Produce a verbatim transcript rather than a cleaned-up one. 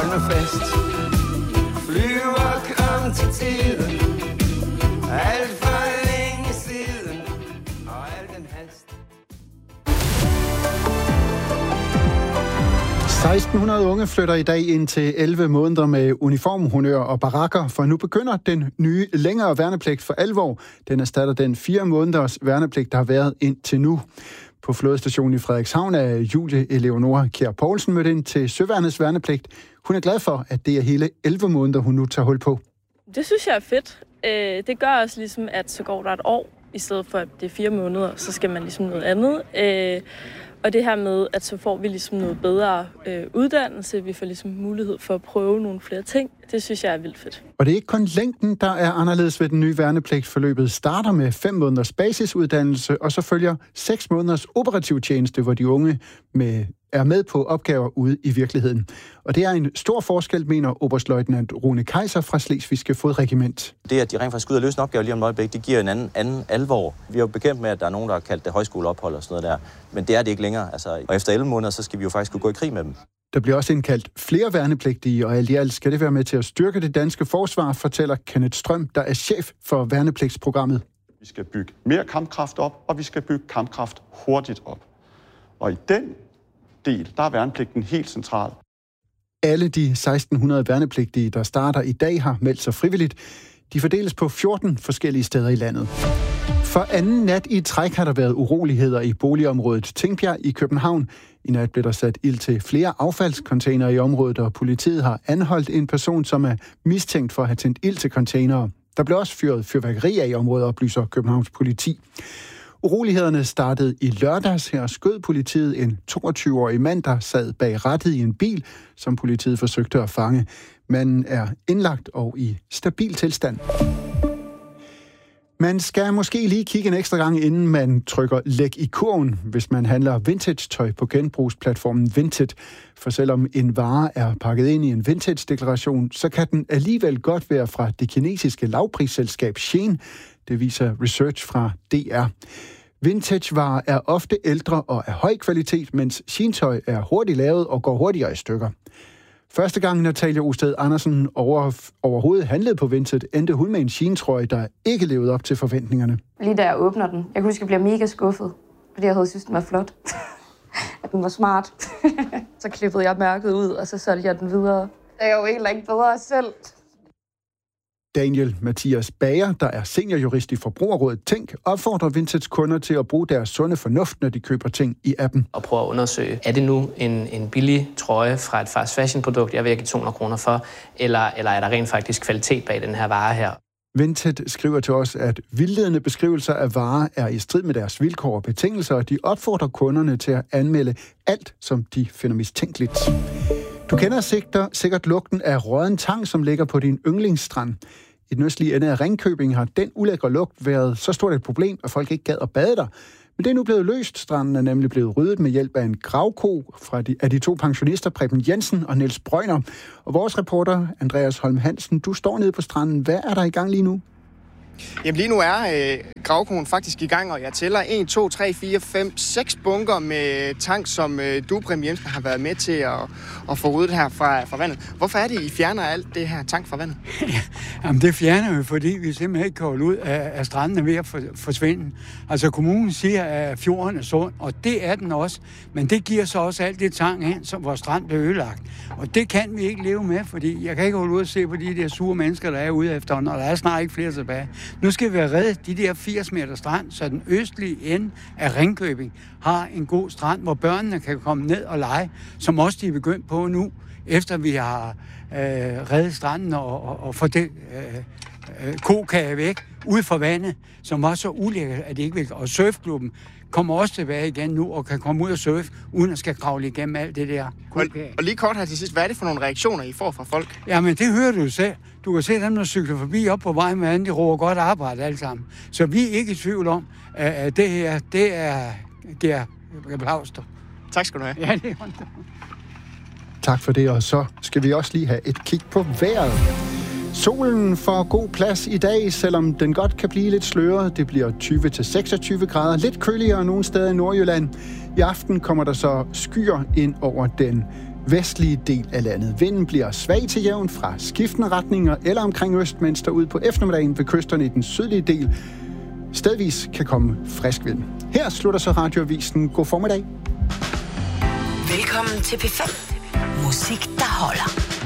hold nu fast. Flyver kom til tiden, alt for længe siden, og al den hast. seksten hundrede unge flytter i dag ind til elleve måneder med uniformhonnør og barakker, for nu begynder den nye længere værnepligt for alvor. Den erstatter den fire måneders værnepligt, der har været indtil nu. På flådestationen i Frederikshavn er Julie Eleonora Kjær Poulsen mødt ind til Søværnets værnepligt. Hun er glad for, at det er hele elleve måneder, hun nu tager hul på. Det synes jeg er fedt. Det gør også ligesom, at så går der et år, i stedet for at det er fire måneder, så skal man ligesom noget andet. Og det her med, at så får vi ligesom noget bedre øh, uddannelse, vi får ligesom mulighed for at prøve nogle flere ting, det synes jeg er vildt fedt. Og det er ikke kun længden, der er anderledes ved den nye værnepligt. Forløbet starter med fem måneders basisuddannelse, og så følger seks måneders operativ tjeneste, hvor de unge med, er med på opgaver ude i virkeligheden. Og det er en stor forskel, mener oberstløjtnant Rune Kaiser fra Slesvigske Fodregiment. Det, at de rent faktisk skal ud og løse en opgave lige om et øjeblik, det giver en anden, anden alvor. Vi er jo bekendt med, at der er nogen, der har kaldt det højskoleophold og sådan noget der, men det er det ikke længere. Altså, og efter elleve måneder, så skal vi jo faktisk kunne gå i krig med dem. Der bliver også indkaldt flere værnepligtige, og alt i alt skal det være med til at styrke det danske forsvar, fortæller Kenneth Strøm, der er chef for værnepligtsprogrammet. Vi skal bygge mere kampkraft op, og vi skal bygge kampkraft hurtigt op. Og i den del, der er værnepligten helt central. Alle de seksten hundrede værnepligtige, der starter i dag, har meldt sig frivilligt. De fordeles på fjorten forskellige steder i landet. For anden nat i træk har der været uroligheder i boligområdet Tingbjerg i København. I nat blev der sat ild til flere affaldscontainere i området, og politiet har anholdt en person, som er mistænkt for at have tændt ild til containere. Der blev også fyret fyrværkeri af i området, oplyser Københavns politi. Urolighederne startede i lørdags. Her skød politiet en toogtyve-årig mand, der sad bag rattet i en bil, som politiet forsøgte at fange. Manden er indlagt og i stabil tilstand. Man skal måske lige kigge en ekstra gang, inden man trykker læg i kurven, hvis man handler vintage-tøj på genbrugsplatformen Vinted. For selvom en vare er pakket ind i en vintage-deklaration, så kan den alligevel godt være fra det kinesiske lavprisselskab Shein. Det viser research fra D R. Vintage-varer er ofte ældre og af høj kvalitet, mens Shein-tøj er hurtigt lavet og går hurtigere i stykker. Første gang Natalia Osted Andersen over, overhovedet handlede på Vinted, endte hun med en Shein-trøje, der ikke levede op til forventningerne. Lige da jeg åbner den, jeg kunne huske, at jeg bliver mega skuffet, fordi jeg havde synes, den var flot. At den var smart. Så klippede jeg mærket ud, og så solgte jeg den videre. Jeg er jo egentlig ikke bedre selv. Daniel Mathias Bager, der er seniorjurist i Forbrugerrådet Tænk, opfordrer Vintage kunder til at bruge deres sunde fornuft, når de køber ting i appen. Og prøve at undersøge, er det nu en, en billig trøje fra et fast fashion produkt, jeg vil give to hundrede kroner for, eller, eller er der rent faktisk kvalitet bag den her vare her? Vinted skriver til os, at vildledende beskrivelser af varer er i strid med deres vilkår og betingelser, og de opfordrer kunderne til at anmelde alt, som de finder mistænkeligt. Du kender sikkert, sikkert lugten af rådden tang, som ligger på din yndlingsstrand. I den østlige ende af Ringkøbing har den ulækre lugt været så stort et problem, at folk ikke gad at bade der. Men det er nu blevet løst. Stranden er nemlig blevet ryddet med hjælp af en gravko fra de, af de to pensionister, Preben Jensen og Niels Brøgner. Og vores reporter, Andreas Holm Hansen, du står nede på stranden. Hvad er der i gang lige nu? Jamen lige nu er øh, gravkoen faktisk i gang, og jeg tæller en, to, tre, fire, fem, seks bunker med tang, som øh, du, Preben Jensen, har været med til at, at få ryddet her fra, fra vandet. Hvorfor er det, I fjerner alt det her tang fra vandet? Jamen det fjerner vi, fordi vi simpelthen ikke kan holde ud af, af stranden ved at for, forsvinde. Altså kommunen siger, at fjorden er sund, og det er den også. Men det giver så også alt det tang hen, som vores strand bliver ødelagt. Og det kan vi ikke leve med, fordi jeg kan ikke holde ud og se på de der sure mennesker, der er ude efterhånden, og der er snart ikke flere tilbage. Nu skal vi have reddet de der firs meter strand, så den østlige ende af Ringkøbing har en god strand, hvor børnene kan komme ned og lege, som også de er begyndt på nu, efter vi har øh, reddet stranden og, og, og fået det øh, øh, kokage væk ud fra vandet, som var så ulækkert, at det ikke vil. Og surfklubben kommer også tilbage igen nu og kan komme ud og surfe, uden at skal kravle igennem alt det der kokage. Og, og lige kort her til sidst, hvad er det for nogle reaktioner, I får fra folk? Jamen, det hører du jo selv. Du kan se dem, der cykler forbi op på vejen med anden, de råber godt arbejde alle sammen. Så vi er ikke i tvivl om, at det her, det er Gert Blauster. Tak skal du have. Ja, det er Tak for det, og så skal vi også lige have et kig på vejret. Solen får god plads i dag, selvom den godt kan blive lidt sløret. Det bliver tyve til seksogtyve grader, lidt køligere nogle steder i Nordjylland. I aften kommer der så skyer ind over den vestlige del af landet. Vinden bliver svag til jævn fra skiftende retninger eller omkring øst, mens der ud på eftermiddagen ved kysterne i den sydlige del stedvis kan komme frisk vind. Her slutter så radioavisen. God formiddag. Velkommen til P fem. Musik, der holder.